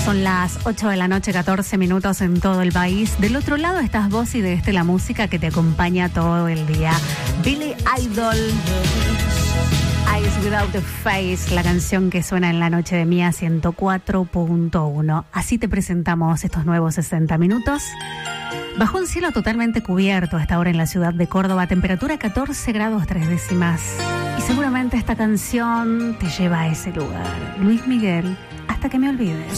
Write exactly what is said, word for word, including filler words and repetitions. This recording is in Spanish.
Son las ocho de la noche, catorce minutos en todo el país. Del otro lado estás vos y de este la música que te acompaña todo el día. Billy Idol, Eyes Without a Face, la canción que suena en la noche de Mía ciento cuatro punto uno. Así te presentamos estos nuevos sesenta minutos. Bajo un cielo totalmente cubierto a esta hora en la ciudad de Córdoba, temperatura catorce grados tres décimas. Y seguramente esta canción te lleva a ese lugar. Luis Miguel, Hasta que me olvides.